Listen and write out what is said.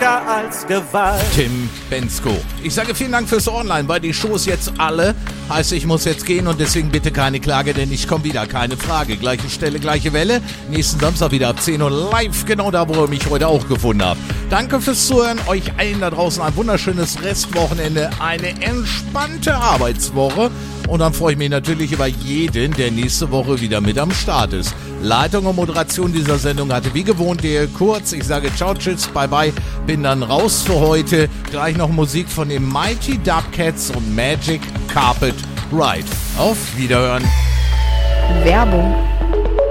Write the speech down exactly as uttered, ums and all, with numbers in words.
stärker als Gewalt. Tim Bensko. Ich sage vielen Dank fürs Online, weil die Shows jetzt alle, heißt ich muss jetzt gehen und deswegen bitte keine Klage, denn ich komme wieder, keine Frage. Gleiche Stelle, gleiche Welle. Nächsten Samstag wieder ab zehn Uhr live, genau da, wo ihr mich heute auch gefunden habt. Danke fürs Zuhören, euch allen da draußen ein wunderschönes Restwochenende, eine entspannte Arbeitswoche und dann freue ich mich natürlich über jeden, der nächste Woche wieder mit am Start ist. Leitung und Moderation dieser Sendung hatte wie gewohnt der Kurz. Ich sage ciao, tschüss, bye bye, bin dann raus für heute. Gleich noch Musik von den Mighty Dubcats und Magic Carpet Ride. Auf Wiederhören. Werbung.